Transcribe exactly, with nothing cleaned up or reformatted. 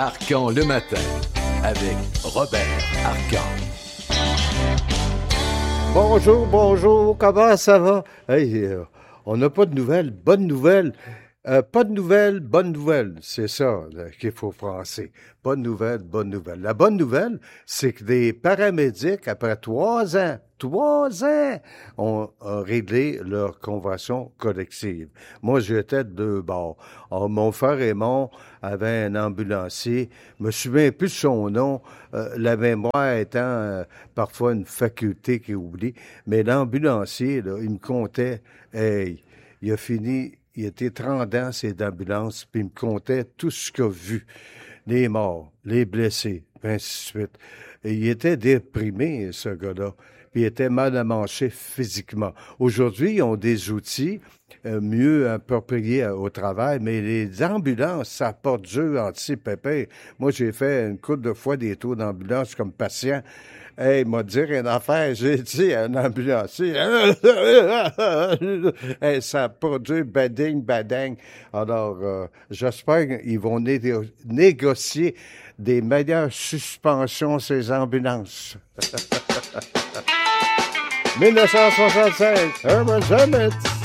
Arcan le matin avec Robert Arcan. Bonjour, bonjour, comment ça va? Hey, euh, on n'a pas de nouvelles, bonne nouvelle. Euh, pas de nouvelles, bonne nouvelle. C'est ça là, qu'il faut penser. Pas de nouvelles, bonne nouvelle. La bonne nouvelle, c'est que des paramédics, après trois ans, trois ans, ont, ont réglé leur convention collective. Moi, j'étais de deux bords. Alors, mon frère Raymond avait un ambulancier. Je me souviens plus de son nom. Euh, la mémoire étant euh, parfois une faculté qui oublie. Mais l'ambulancier, là, il me comptait, hey, il a fini... Il était trente ans, ces ambulances, puis il me comptait tout ce qu'il a vu. Les morts, les blessés, puis ainsi de suite. Et il était déprimé, ce gars-là. Puis il était mal amanché physiquement. Aujourd'hui, ils ont des outils euh, mieux appropriés au travail, mais les ambulances, ça porte dur anti-pépin. Moi, j'ai fait une couple de fois des tours d'ambulance comme patient. Hey, il m'a dit une affaire, j'ai dit à un ambulancier, hey, ça produit bading, bading. Alors, euh, j'espère qu'ils vont né- négocier des meilleures suspensions ces ambulances. dix-neuf cent soixante-cinq, Herbert Emmett.